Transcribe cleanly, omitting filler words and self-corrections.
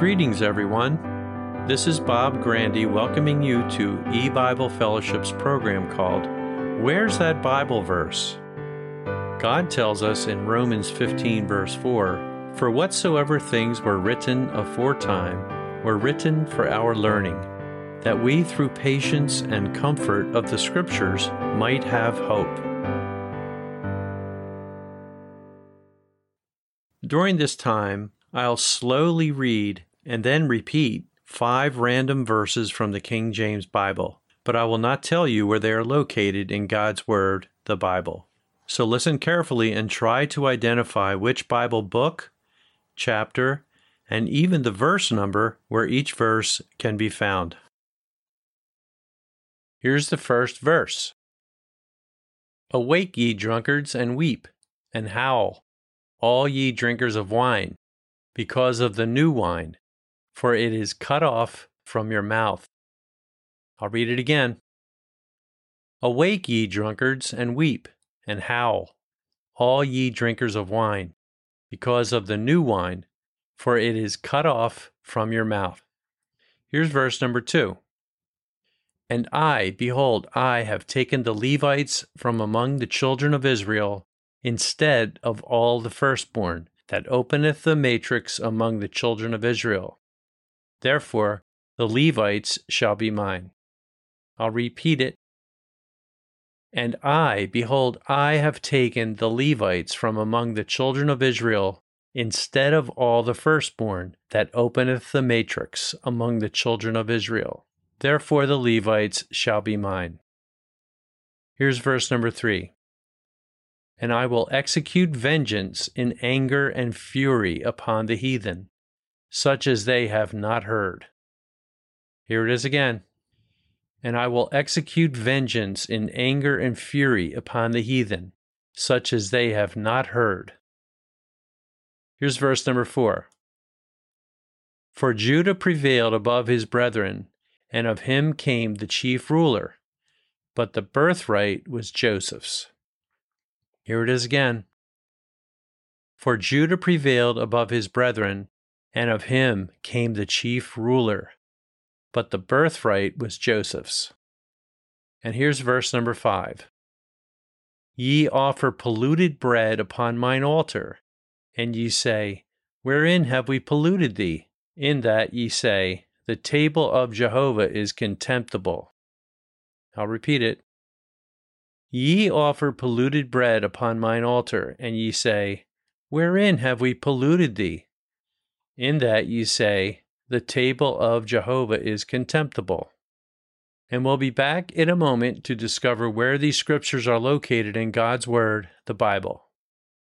Greetings, everyone. This is Bob Grandy welcoming you to eBible Fellowship's program called Where's That Bible Verse? God tells us in Romans 15, verse 4, "For whatsoever things were written aforetime were written for our learning, that we through patience and comfort of the Scriptures might have hope." During this time, I'll slowly read and then repeat 5 random verses from the King James Bible, but I will not tell you where they are located in God's Word, the Bible. So listen carefully and try to identify which Bible book, chapter, and even the verse number where each verse can be found. Here's the first verse. "Awake, ye drunkards, and weep, and howl, all ye drinkers of wine, because of the new wine, for it is cut off from your mouth." I'll read it again. "Awake, ye drunkards, and weep, and howl, all ye drinkers of wine, because of the new wine, for it is cut off from your mouth." Here's verse number 2. "And I, behold, I have taken the Levites from among the children of Israel, instead of all the firstborn, that openeth the matrix among the children of Israel. Therefore the Levites shall be mine." I'll repeat it. "And I, behold, I have taken the Levites from among the children of Israel, instead of all the firstborn, that openeth the matrix among the children of Israel. Therefore the Levites shall be mine." Here's verse number 3. "And I will execute vengeance in anger and fury upon the heathen, such as they have not heard." Here it is again. "And I will execute vengeance in anger and fury upon the heathen, such as they have not heard." Here's verse number 4. "For Judah prevailed above his brethren, and of him came the chief ruler, but the birthright was Joseph's." Here it is again. "For Judah prevailed above his brethren, and of him came the chief ruler, but the birthright was Joseph's." And here's verse number 5. "Ye offer polluted bread upon mine altar, and ye say, Wherein have we polluted thee? In that ye say, The table of Jehovah is contemptible." I'll repeat it. "Ye offer polluted bread upon mine altar, and ye say, Wherein have we polluted thee? In that ye say, The table of Jehovah is contemptible." And we'll be back in a moment to discover where these scriptures are located in God's Word, the Bible.